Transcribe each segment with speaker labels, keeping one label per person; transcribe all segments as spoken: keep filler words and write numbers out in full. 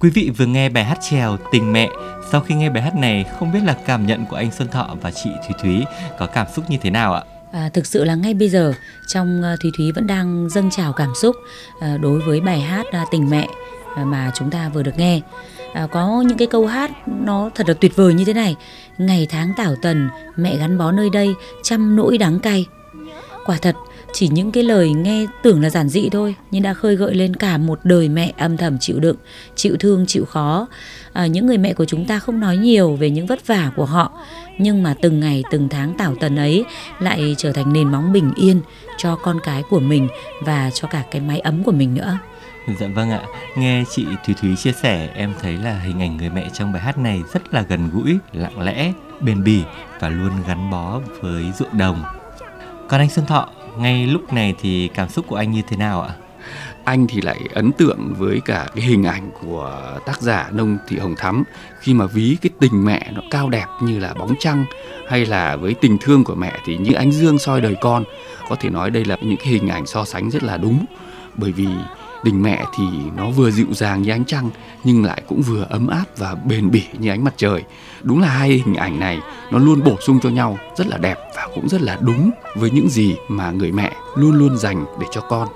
Speaker 1: Quý vị vừa nghe bài hát chèo Tình Mẹ. Sau khi nghe bài hát này, không biết là cảm nhận của anh Xuân Thọ và chị Thúy Thúy có cảm xúc như thế nào ạ?
Speaker 2: À, thực sự là ngay bây giờ trong uh, Thúy Thúy vẫn đang dâng trào cảm xúc uh, đối với bài hát uh, Tình Mẹ uh, mà chúng ta vừa được nghe. Uh, có những cái câu hát nó thật là tuyệt vời như thế này: ngày tháng tảo tần, mẹ gắn bó nơi đây, trăm nỗi đắng cay. Quả thật, chỉ những cái lời nghe tưởng là giản dị thôi nhưng đã khơi gợi lên cả một đời mẹ âm thầm chịu đựng, chịu thương, chịu khó. À, những người mẹ của chúng ta không nói nhiều về những vất vả của họ, nhưng mà từng ngày từng tháng tảo tần ấy lại trở thành nền móng bình yên cho con cái của mình và cho cả cái mái ấm của mình nữa.
Speaker 1: Dạ vâng ạ, nghe chị Thúy Thúy chia sẻ, em thấy là hình ảnh người mẹ trong bài hát này rất là gần gũi, lặng lẽ, bền bỉ và luôn gắn bó với ruộng đồng. Còn anh Xuân Thọ, ngay lúc này thì cảm xúc của anh như thế nào ạ?
Speaker 3: Anh thì lại ấn tượng với cả cái hình ảnh của tác giả Nông Thị Hồng Thắm khi mà ví cái tình mẹ nó cao đẹp như là bóng trăng, hay là với tình thương của mẹ thì như ánh dương soi đời con. Có thể nói đây là những cái hình ảnh so sánh rất là đúng, bởi vì tình mẹ thì nó vừa dịu dàng như ánh trăng nhưng lại cũng vừa ấm áp và bền bỉ như ánh mặt trời. Đúng là hai hình ảnh này nó luôn bổ sung cho nhau, rất là đẹp và cũng rất là đúng với những gì mà người mẹ luôn luôn dành để cho con.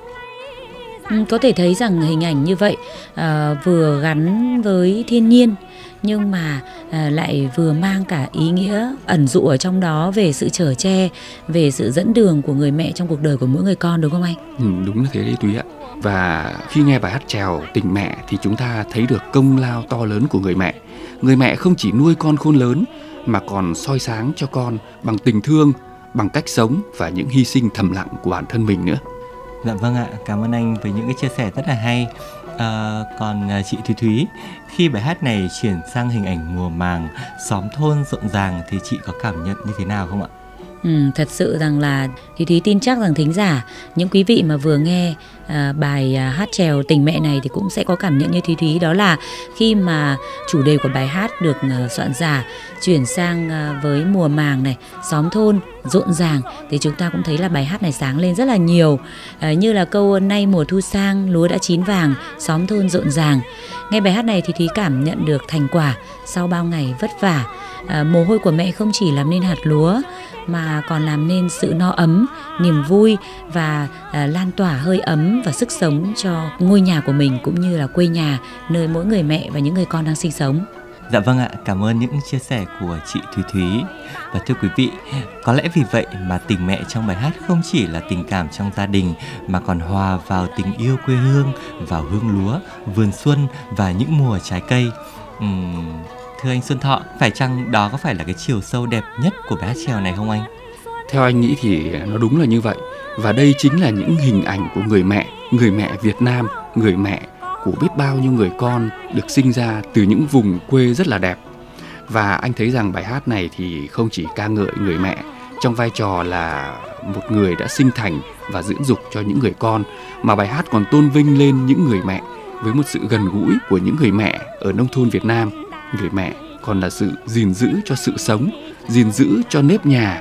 Speaker 2: Có thể thấy rằng hình ảnh như vậy à, vừa gắn với thiên nhiên nhưng mà à, lại vừa mang cả ý nghĩa ẩn dụ ở trong đó về sự chở che, về sự dẫn đường của người mẹ trong cuộc đời của mỗi người con, đúng không anh?
Speaker 3: Ừ, đúng là thế đấy Túy ạ. Và khi nghe bài hát chèo Tình Mẹ thì chúng ta thấy được công lao to lớn của người mẹ. Người mẹ không chỉ nuôi con khôn lớn mà còn soi sáng cho con bằng tình thương, bằng cách sống và những hy sinh thầm lặng của bản thân mình nữa.
Speaker 1: Dạ vâng ạ, cảm ơn anh với những cái chia sẻ rất là hay. À, còn chị Thúy Thúy, khi bài hát này chuyển sang hình ảnh mùa màng, xóm thôn rộn ràng thì chị có cảm nhận như thế nào không ạ?
Speaker 2: Ừ, thật sự rằng là Thúy Thúy tin chắc rằng thính giả, những quý vị mà vừa nghe à, bài à, hát chèo Tình Mẹ này thì cũng sẽ có cảm nhận như Thúy Thúy. Đó là khi mà chủ đề của bài hát được à, soạn giả chuyển sang à, với mùa màng này, xóm thôn rộn ràng thì chúng ta cũng thấy là bài hát này sáng lên rất là nhiều, à, như là câu nay mùa thu sang, lúa đã chín vàng, xóm thôn rộn ràng. Nghe bài hát này thì Thúy cảm nhận được thành quả sau bao ngày vất vả. À, mồ hôi của mẹ không chỉ làm nên hạt lúa mà còn làm nên sự no ấm, niềm vui và à, lan tỏa hơi ấm và sức sống cho ngôi nhà của mình cũng như là quê nhà nơi mỗi người mẹ và những người con đang sinh sống.
Speaker 1: Dạ vâng ạ, cảm ơn những chia sẻ của chị Thúy Thúy. Và thưa quý vị, có lẽ vì vậy mà tình mẹ trong bài hát không chỉ là tình cảm trong gia đình mà còn hòa vào tình yêu quê hương, vào hương lúa, vườn xuân và những mùa trái cây. Uhm, thưa anh Xuân Thọ, phải chăng đó có phải là cái chiều sâu đẹp nhất của bài hát chèo này không anh?
Speaker 3: Theo anh nghĩ thì nó đúng là như vậy. Và đây chính là những hình ảnh của người mẹ, người mẹ Việt Nam, người mẹ của biết bao nhiêu người con được sinh ra từ những vùng quê rất là đẹp. Và anh thấy rằng bài hát này thì không chỉ ca ngợi người mẹ trong vai trò là một người đã sinh thành và dưỡng dục cho những người con, mà bài hát còn tôn vinh lên những người mẹ với một sự gần gũi của những người mẹ ở nông thôn Việt Nam. Người mẹ còn là sự gìn giữ cho sự sống, gìn giữ cho nếp nhà